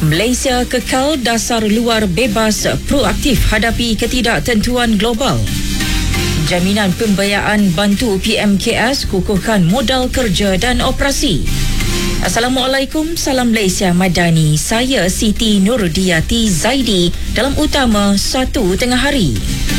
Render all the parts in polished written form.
Malaysia kekal dasar luar bebas proaktif hadapi ketidaktentuan global. Jaminan pembiayaan bantu PMKS kukuhkan modal kerja dan operasi. Assalamualaikum, salam Malaysia Madani. Saya Siti Nurdiati Zaidi dalam utama 1 tengah hari.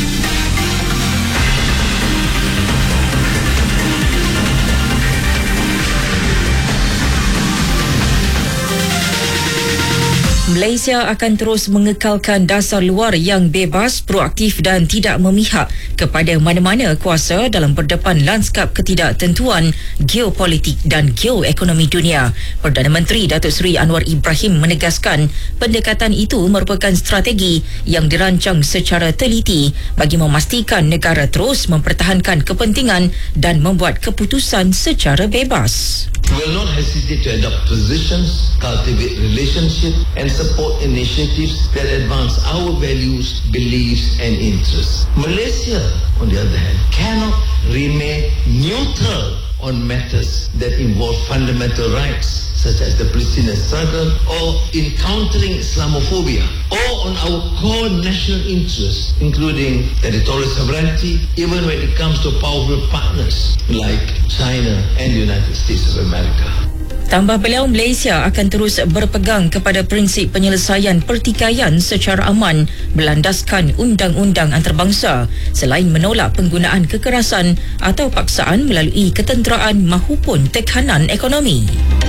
Malaysia akan terus mengekalkan dasar luar yang bebas, proaktif dan tidak memihak kepada mana-mana kuasa dalam berdepan lanskap ketidaktentuan geopolitik dan geoekonomi dunia. Perdana Menteri Datuk Seri Anwar Ibrahim menegaskan pendekatan itu merupakan strategi yang dirancang secara teliti bagi memastikan negara terus mempertahankan kepentingan dan membuat keputusan secara bebas. We will not hesitate to adopt positions, cultivate relationships and support initiatives that advance our values, beliefs and interests. Malaysia, on the other hand, cannot remain neutral on matters that involve fundamental rights such as the Palestinian struggle or in countering Islamophobia or on our core national interests including territorial sovereignty, even when it comes to powerful partners like China and the United States of America. Tambah beliau, Malaysia akan terus berpegang kepada prinsip penyelesaian pertikaian secara aman berlandaskan undang-undang antarabangsa selain menolak penggunaan kekerasan atau paksaan melalui ketenteraan mahupun tekanan ekonomi.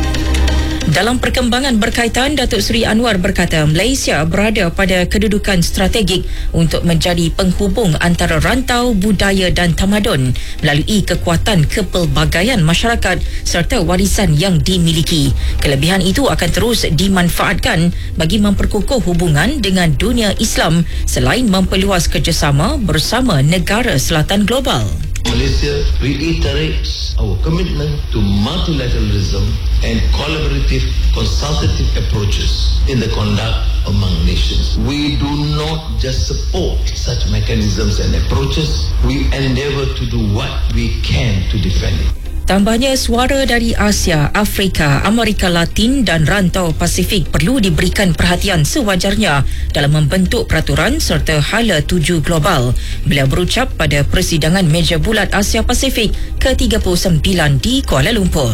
Dalam perkembangan berkaitan, Datuk Seri Anwar berkata Malaysia berada pada kedudukan strategik untuk menjadi penghubung antara rantau budaya dan tamadun melalui kekuatan kepelbagaian masyarakat serta warisan yang dimiliki. Kelebihan itu akan terus dimanfaatkan bagi memperkukuh hubungan dengan dunia Islam selain memperluas kerjasama bersama negara selatan global. Malaysia reiterates our commitment to multilateralism and collaborative consultative approaches in the conduct among nations. We do not just support such mechanisms and approaches, we endeavour to do what we can to defend it. Tambahnya, suara dari Asia, Afrika, Amerika Latin dan rantau Pasifik perlu diberikan perhatian sewajarnya dalam membentuk peraturan serta hala tuju global. Beliau berucap pada persidangan meja bulat Asia Pasifik ke-39 di Kuala Lumpur.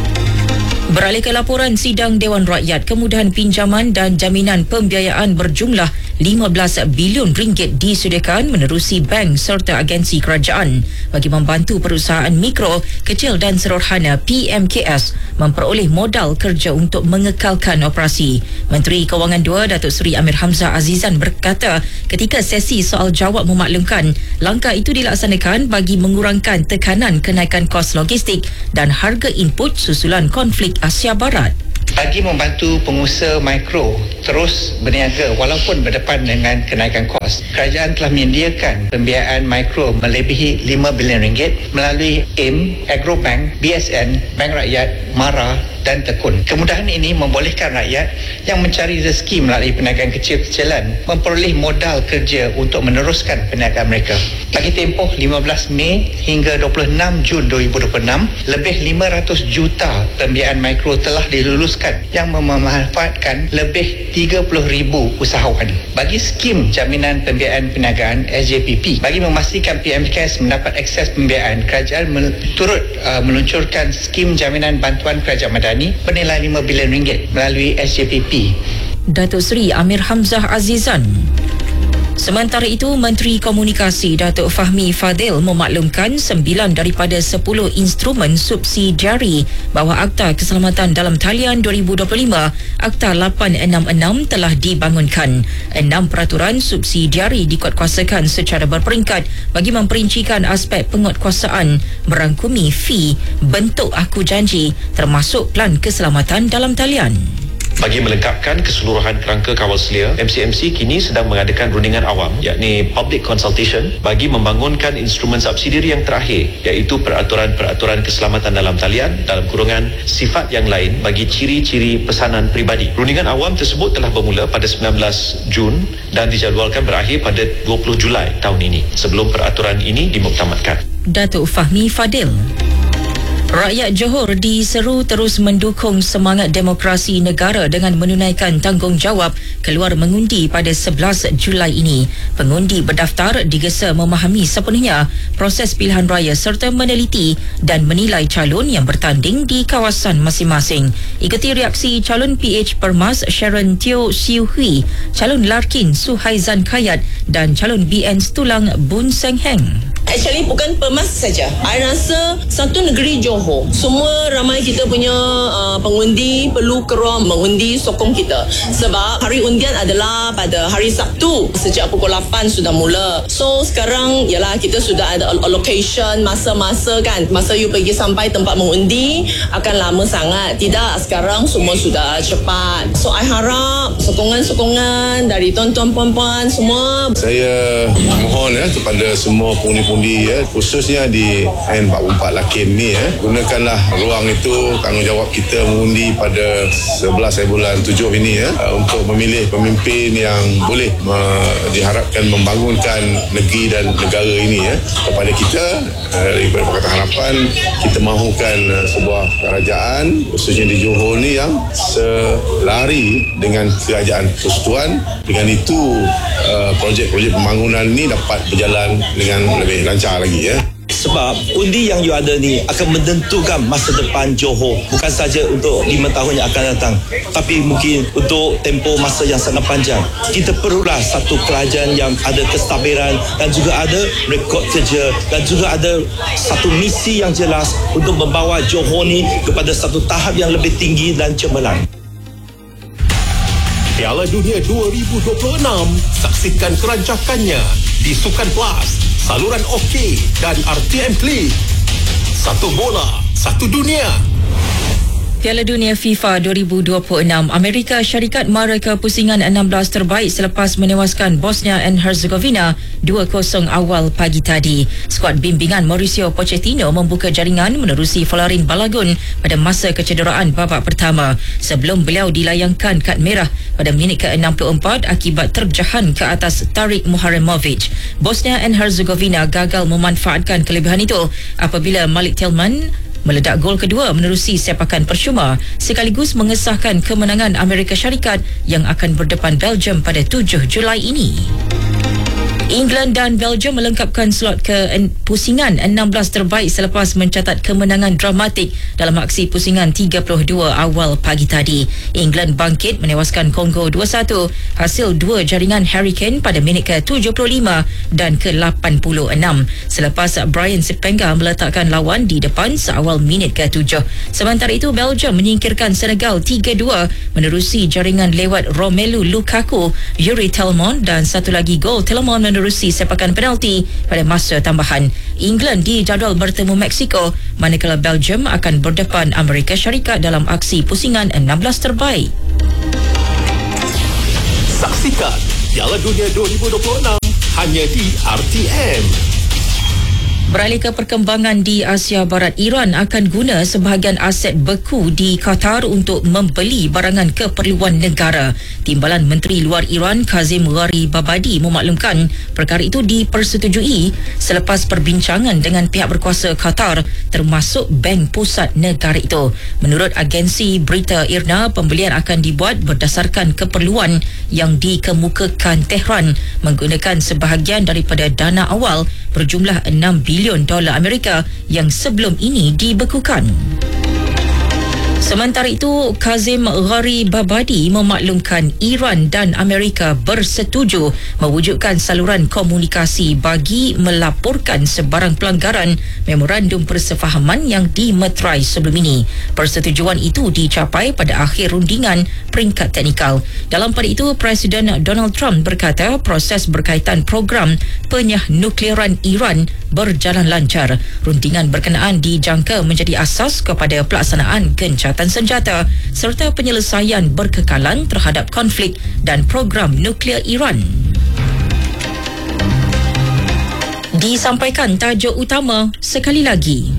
Beralih ke laporan sidang Dewan Rakyat, kemudahan pinjaman dan jaminan pembiayaan berjumlah 15 bilion ringgit disediakan menerusi bank serta agensi kerajaan bagi membantu perusahaan mikro, kecil dan sederhana PMKS memperoleh modal kerja untuk mengekalkan operasi. Menteri Kewangan II Datuk Seri Amir Hamzah Azizan berkata ketika sesi soal jawab memaklumkan langkah itu dilaksanakan bagi mengurangkan tekanan kenaikan kos logistik dan harga input susulan konflik Asia Barat. Bagi membantu pengusaha mikro terus berniaga walaupun berdepan dengan kenaikan kos, kerajaan telah menyediakan pembiayaan mikro melebihi 5 bilion ringgit melalui AIM, Agrobank, BSN, Bank Rakyat, MARA dan Tekun. Kemudahan ini membolehkan rakyat yang mencari rezeki melalui perniagaan kecil-kecilan memperoleh modal kerja untuk meneruskan perniagaan mereka. Bagi tempoh 15 Mei hingga 26 Jun 2026, lebih 500 juta pembiayaan mikro telah diluluskan yang memanfaatkan lebih 30,000 usahawan. Bagi skim jaminan pembiayaan perniagaan SJPP, bagi memastikan PMKS mendapat akses pembiayaan, kerajaan turut meluncurkan skim jaminan bantuan kerajaan madani bernilai 5 bilion ringgit melalui SJPP. Datuk Seri Amir Hamzah Azizan. Sementara itu, Menteri Komunikasi Datuk Fahmi Fadil memaklumkan 9 daripada 10 instrumen subsidiari bawah Akta Keselamatan Dalam Talian 2025, Akta 866 telah dibangunkan. 6 peraturan subsidiari dikuatkuasakan secara berperingkat bagi memperincikan aspek penguatkuasaan merangkumi fee, bentuk aku janji termasuk Pelan Keselamatan Dalam Talian. Bagi melengkapkan keseluruhan kerangka kawal selia, MCMC kini sedang mengadakan rundingan awam yakni public consultation bagi membangunkan instrumen subsidiari yang terakhir iaitu peraturan-peraturan keselamatan dalam talian dalam kurungan sifat yang lain bagi ciri-ciri pesanan peribadi. Rundingan awam tersebut telah bermula pada 19 Jun dan dijadualkan berakhir pada 20 Julai tahun ini sebelum peraturan ini dimuktamadkan. Datuk Fahmi Fadil. Rakyat Johor diseru terus mendukung semangat demokrasi negara dengan menunaikan tanggungjawab keluar mengundi pada 11 Julai ini. Pengundi berdaftar digesa memahami sepenuhnya proses pilihan raya serta meneliti dan menilai calon yang bertanding di kawasan masing-masing. Ikuti reaksi calon PH Permas Sharon Teo Siu Hui, calon Larkin Suhaizan Kayat dan calon BN Stulang Bun Seng Heng. Actually bukan Permas saja. I rasa satu negeri Johor, semua ramai kita punya pengundi perlu keluar mengundi sokong kita. Sebab hari undian adalah pada hari Sabtu. Sejak pukul 8 sudah mula. So sekarang ialah kita sudah ada allocation masa-masa kan. Masa you pergi sampai tempat mengundi akan lama sangat. Tidak, sekarang semua sudah cepat. So I harap sokongan-sokongan dari tuan-tuan puan-puan semua. Saya mohon kepada semua pengundi-pengundi khususnya di N44 Lakin ni gunakanlah ruang itu, tanggungjawab kita mengundi pada 11 bulan 7 ini untuk memilih pemimpin yang boleh diharapkan membangunkan negeri dan negara ini kepada kita. Daripada Pakatan Harapan kita mahukan sebuah kerajaan khususnya di Johor ni yang selari dengan kerajaan persekutuan. Dengan itu projek-projek pembangunan ni dapat berjalan dengan lebih lancar lagi Sebab undi yang you ada ni akan menentukan masa depan Johor, bukan saja untuk 5 tahun yang akan datang, tapi mungkin untuk tempoh masa yang sangat panjang. Kita perlulah satu kerajaan yang ada kestabilan dan juga ada rekod kerja dan juga ada satu misi yang jelas untuk membawa Johor ni kepada satu tahap yang lebih tinggi dan cemerlang. Piala Dunia 2026, saksikan kerancakannya di Sukan Plus, saluran OK dan RTM Klik. Satu bola, satu dunia. Piala Dunia FIFA 2026, Amerika Syarikat mara ke pusingan 16 terbaik selepas menewaskan Bosnia and Herzegovina 2-0 awal pagi tadi. Skuad bimbingan Mauricio Pochettino membuka jaringan menerusi Folarin Balagun pada masa kecederaan babak pertama sebelum beliau dilayangkan kad merah pada minit ke-64 akibat terjehan ke atas Tarik Muharemovic. Bosnia and Herzegovina gagal memanfaatkan kelebihan itu apabila Malik Tillman meledak gol kedua menerusi sepakan percuma sekaligus mengesahkan kemenangan Amerika Syarikat yang akan berdepan Belgium pada 7 Julai ini. England dan Belgium melengkapkan slot ke pusingan 16 terbaik selepas mencatat kemenangan dramatik dalam aksi pusingan 32 awal pagi tadi. England bangkit menewaskan Kongo 2-1 hasil 2 jaringan Harry Kane pada minit ke-75 dan ke-86 selepas Brian Sippenga meletakkan lawan di depan seawal minit ke-7. Sementara itu Belgium menyingkirkan Senegal 3-2 menerusi jaringan lewat Romelu Lukaku, Yuri Tillman dan satu lagi gol Tillman menerusi sepakan penalti pada masa tambahan. England dijadual bertemu Mexico manakala Belgium akan berdepan Amerika Syarikat dalam aksi pusingan 16 terbaik. Saksikan Piala Dunia 2026 hanya di RTM. Beralih ke perkembangan di Asia Barat, Iran akan guna sebahagian aset beku di Qatar untuk membeli barangan keperluan negara. Timbalan Menteri Luar Iran Kazim Gharibabadi memaklumkan perkara itu dipersetujui selepas perbincangan dengan pihak berkuasa Qatar termasuk Bank Pusat negara itu. Menurut agensi berita IRNA, pembelian akan dibuat berdasarkan keperluan yang dikemukakan Tehran menggunakan sebahagian daripada dana awal berjumlah 6 bilion dolar Amerika yang sebelum ini dibekukan. Sementara itu, Kazim Gharibabadi memaklumkan Iran dan Amerika bersetuju mewujudkan saluran komunikasi bagi melaporkan sebarang pelanggaran memorandum persefahaman yang dimeterai sebelum ini. Persetujuan itu dicapai pada akhir rundingan peringkat teknikal. Dalam pada itu, Presiden Donald Trump berkata proses berkaitan program penyah nuklearan Iran berjalan lancar. Rundingan berkenaan dijangka menjadi asas kepada pelaksanaan gencatan senjata serta penyelesaian berkekalan terhadap konflik dan program nuklear Iran. Disampaikan tajuk utama sekali lagi.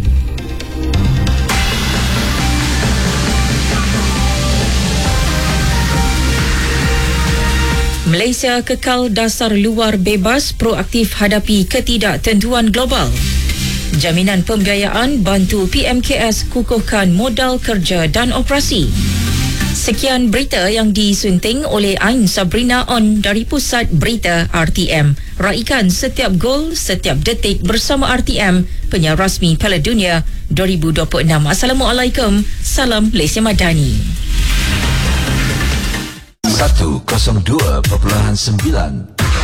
Malaysia kekal dasar luar bebas proaktif hadapi ketidaktentuan global. Jaminan pembiayaan bantu PMKS kukuhkan modal kerja dan operasi. Sekian berita yang disunting oleh Ain Sabrina On dari Pusat Berita RTM. Raikan setiap gol, setiap detik bersama RTM, penyiar rasmi Piala Dunia 2026. Assalamualaikum. Salam Malaysia Madani. 102.9